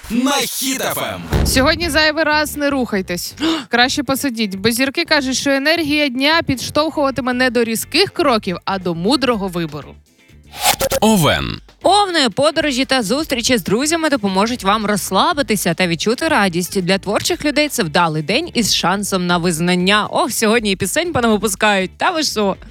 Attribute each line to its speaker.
Speaker 1: на Хіт FM.
Speaker 2: Сьогодні зайвий раз не рухайтесь. Краще посидіть, бо зірки кажуть, що енергія дня підштовхуватиме не до різких кроків, а до мудрого вибору.
Speaker 1: Овен.
Speaker 3: Овни, подорожі та зустрічі з друзями допоможуть вам розслабитися та відчути радість. Для творчих людей це вдалий день із шансом на визнання. Ох, сьогодні і пісень понавипускають. Та ви що?